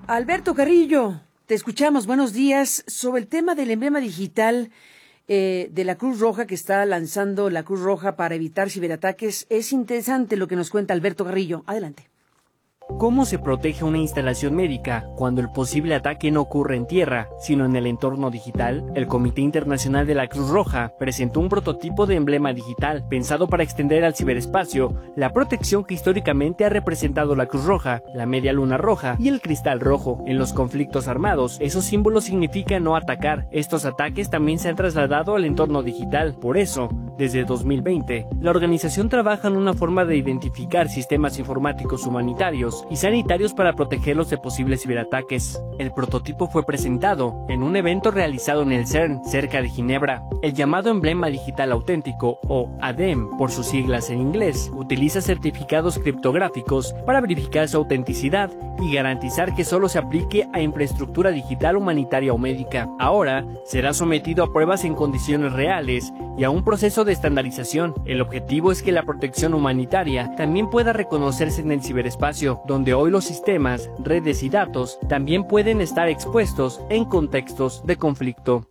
Alberto Carrillo, te escuchamos. Buenos días. Sobre el tema del emblema digital de la Cruz Roja que está lanzando la Cruz Roja para evitar ciberataques, es interesante lo que nos cuenta Alberto Carrillo. Adelante. ¿Cómo se protege una instalación médica cuando el posible ataque no ocurre en tierra, sino en el entorno digital? El Comité Internacional de la Cruz Roja presentó un prototipo de emblema digital pensado para extender al ciberespacio la protección que históricamente ha representado la Cruz Roja, la media luna roja y el cristal rojo. En los conflictos armados, esos símbolos significan no atacar. Estos ataques también se han trasladado al entorno digital. Por eso, desde 2020, la organización trabaja en una forma de identificar sistemas informáticos humanitarios y sanitarios para protegerlos de posibles ciberataques. El prototipo fue presentado en un evento realizado en el CERN, cerca de Ginebra. El llamado emblema digital auténtico, o ADEM por sus siglas en inglés, utiliza certificados criptográficos para verificar su autenticidad y garantizar que solo se aplique a infraestructura digital humanitaria o médica. Ahora será sometido a pruebas en condiciones reales y a un proceso de estandarización. El objetivo es que la protección humanitaria también pueda reconocerse en el ciberespacio, donde hoy los sistemas, redes y datos también pueden estar expuestos en contextos de conflicto.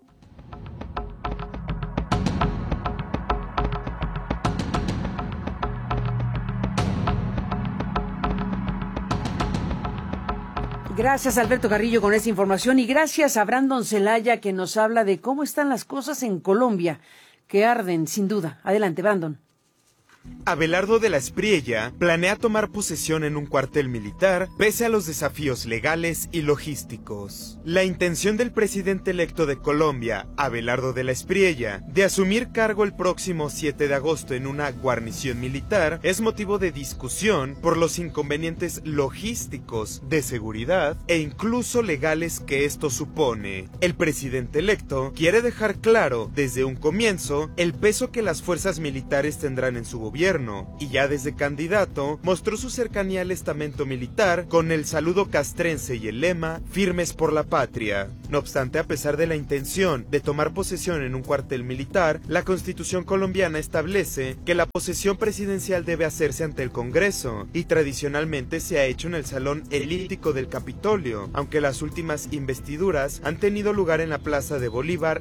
Gracias, Alberto Carrillo, con esta información, y gracias a Brandon Celaya, que nos habla de cómo están las cosas en Colombia, que arden, sin duda. Adelante, Brandon. Abelardo de la Espriella planea tomar posesión en un cuartel militar pese a los desafíos legales y logísticos. La intención del presidente electo de Colombia, Abelardo de la Espriella, de asumir cargo el próximo 7 de agosto en una guarnición militar es motivo de discusión por los inconvenientes logísticos, de seguridad e incluso legales que esto supone. El presidente electo quiere dejar claro desde un comienzo el peso que las fuerzas militares tendrán en su gobierno, y ya desde candidato mostró su cercanía al estamento militar con el saludo castrense y el lema "Firmes por la patria". No obstante, a pesar de la intención de tomar posesión en un cuartel militar, la Constitución colombiana establece que la posesión presidencial debe hacerse ante el Congreso, y tradicionalmente se ha hecho en el Salón Elíptico del Capitolio, aunque las últimas investiduras han tenido lugar en la Plaza de Bolívar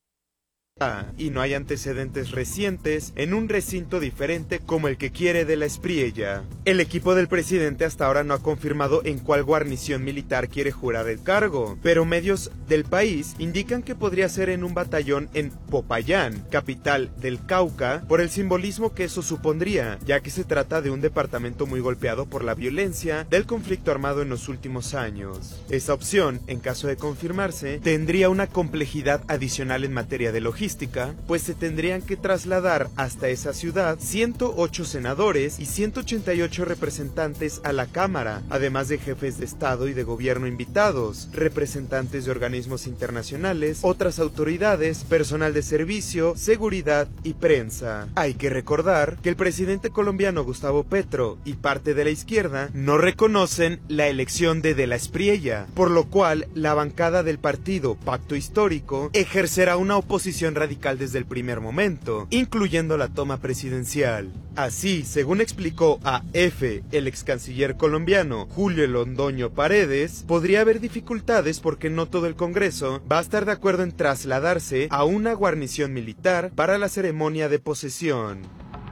y no hay antecedentes recientes en un recinto diferente como el que quiere de la Espriella. El equipo del presidente hasta ahora no ha confirmado en cuál guarnición militar quiere jurar el cargo, pero medios del país indican que podría ser en un batallón en Popayán, capital del Cauca, por el simbolismo que eso supondría, ya que se trata de un departamento muy golpeado por la violencia del conflicto armado en los últimos años. Esa opción, en caso de confirmarse, tendría una complejidad adicional en materia de logística, pues se tendrían que trasladar hasta esa ciudad 108 senadores y 188 representantes a la Cámara, además de jefes de Estado y de gobierno invitados, representantes de organismos internacionales, otras autoridades, personal de servicio, seguridad y prensa. Hay que recordar que el presidente colombiano Gustavo Petro y parte de la izquierda no reconocen la elección de la Espriella, por lo cual la bancada del partido Pacto Histórico ejercerá una oposición radical desde el primer momento, incluyendo la toma presidencial. Así, según explicó a EFE el ex canciller colombiano Julio Londoño Paredes, podría haber dificultades porque no todo el Congreso va a estar de acuerdo en trasladarse a una guarnición militar para la ceremonia de posesión.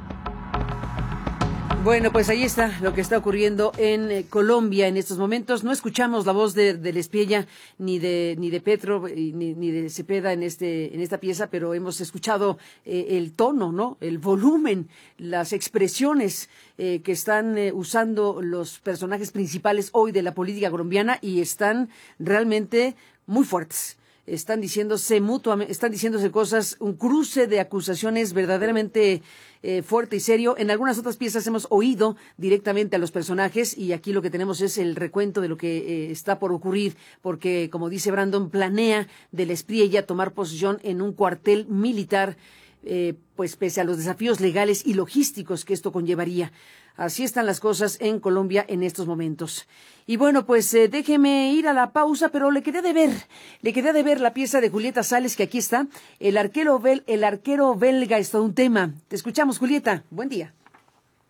Bueno, pues ahí está lo que está ocurriendo en Colombia en estos momentos. No escuchamos la voz de la Espriella ni de Petro ni de Cepeda en esta pieza, pero hemos escuchado el tono, ¿no? El volumen, las expresiones que están usando los personajes principales hoy de la política colombiana, y están realmente muy fuertes. Están diciéndose cosas, un cruce de acusaciones verdaderamente fuerte y serio. En algunas otras piezas hemos oído directamente a los personajes, y aquí lo que tenemos es el recuento de lo que está por ocurrir, porque, como dice Brandon, planea de la Espriella tomar posesión en un cuartel militar, pues pese a los desafíos legales y logísticos que esto conllevaría. Así están las cosas en Colombia en estos momentos. Y bueno, pues déjeme ir a la pausa, pero le quería de ver la pieza de Julieta Sales, que aquí está. El arquero belga es todo un tema. Te escuchamos, Julieta. Buen día.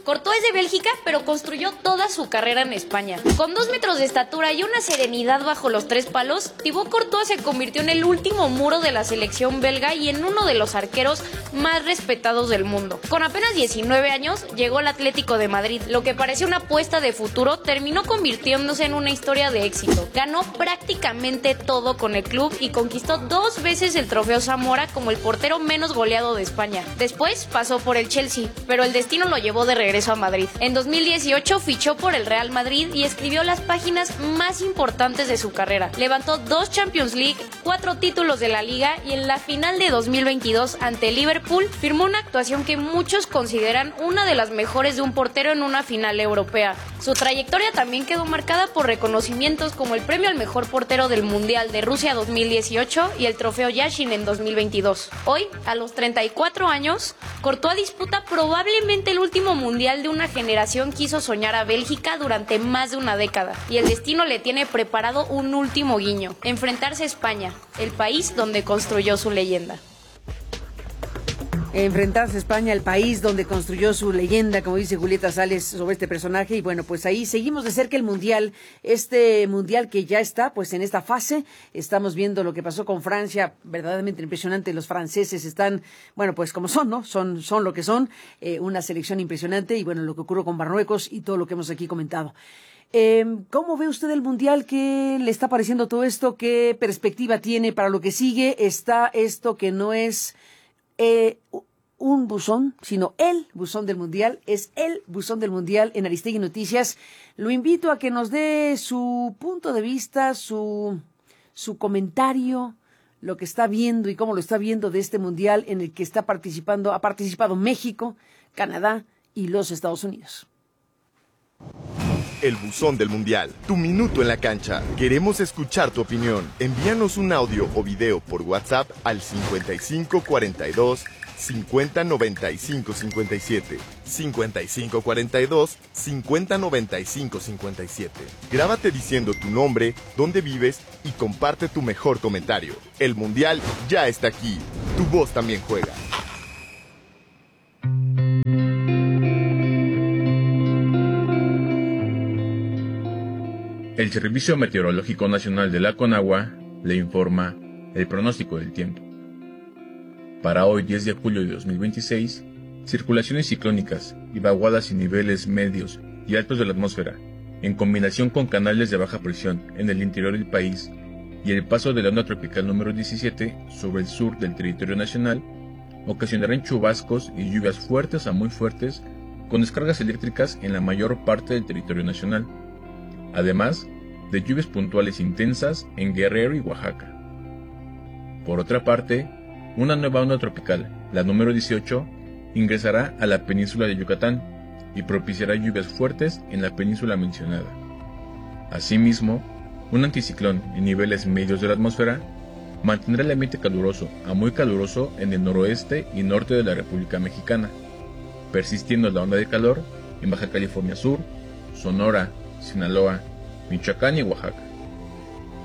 Courtois es de Bélgica, pero construyó toda su carrera en España. Con 2 metros de estatura y una serenidad bajo los 3 palos, Thibaut Courtois se convirtió en el último muro de la selección belga y en uno de los arqueros más respetados del mundo. Con apenas 19 años, llegó al Atlético de Madrid. Lo que parecía una apuesta de futuro terminó convirtiéndose en una historia de éxito. Ganó prácticamente todo con el club y conquistó 2 veces el trofeo Zamora como el portero menos goleado de España. Después pasó por el Chelsea, pero el destino lo llevó de regreso a Madrid. En 2018 fichó por el Real Madrid y escribió las páginas más importantes de su carrera. Levantó 2 Champions League, 4 títulos de la Liga y en la final de 2022 ante Liverpool firmó una actuación que muchos consideran una de las mejores de un portero en una final europea. Su trayectoria también quedó marcada por reconocimientos como el premio al mejor portero del Mundial de Rusia 2018 y el trofeo Yashin en 2022. Hoy, a los 34 años, Courtois disputa probablemente el último mundial de una generación que hizo soñar a Bélgica durante más de una década, y el destino le tiene preparado un último guiño: enfrentarse a España, el país donde construyó su leyenda. Enfrentarse a España, el país donde construyó su leyenda, como dice Julieta Sales sobre este personaje. Y bueno, pues ahí seguimos de cerca el Mundial, este Mundial que ya está pues en esta fase. Estamos viendo lo que pasó con Francia, verdaderamente impresionante. Los franceses están, bueno, pues como son, ¿no? Son lo que son, una selección impresionante. Y bueno, lo que ocurrió con Marruecos y todo lo que hemos aquí comentado. ¿Cómo ve usted el Mundial? ¿Qué le está pareciendo todo esto? ¿Qué perspectiva tiene para lo que sigue? Está esto que no es un buzón, sino el buzón del Mundial. Es el buzón del Mundial en Aristegui Noticias. Lo invito a que nos dé su punto de vista, su comentario, lo que está viendo y cómo lo está viendo de este Mundial en el que ha participado México, Canadá y los Estados Unidos. El buzón del Mundial, tu minuto en la cancha. Queremos escuchar tu opinión. Envíanos un audio o video por WhatsApp al 5542 5095 57. 5542 5095 57. Grábate diciendo tu nombre, dónde vives y comparte tu mejor comentario. El Mundial ya está aquí. Tu voz también juega. El Servicio Meteorológico Nacional de la Conagua le informa el pronóstico del tiempo. Para hoy, 10 de julio de 2026, circulaciones ciclónicas y vaguadas y niveles medios y altos de la atmósfera, en combinación con canales de baja presión en el interior del país y el paso de la onda tropical número 17 sobre el sur del territorio nacional, ocasionarán chubascos y lluvias fuertes a muy fuertes con descargas eléctricas en la mayor parte del territorio nacional, además de lluvias puntuales intensas en Guerrero y Oaxaca. Por otra parte, una nueva onda tropical, la número 18, ingresará a la península de Yucatán y propiciará lluvias fuertes en la península mencionada. Asimismo, un anticiclón en niveles medios de la atmósfera mantendrá el ambiente caluroso a muy caluroso en el noroeste y norte de la República Mexicana, persistiendo la onda de calor en Baja California Sur, Sonora, Sinaloa, Michoacán y Oaxaca.